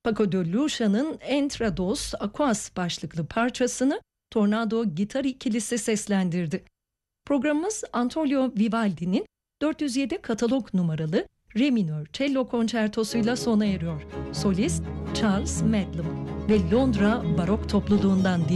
Paco de Lucia'nın Entre Dos Aquas başlıklı parçasını Tornado gitar ikilisi seslendirdi. Programımız Antonio Vivaldi'nin 407 katalog numaralı Re minör cello konçertosuyla sona eriyor. Solist Charles Madlam ve Londra Barok topluluğundan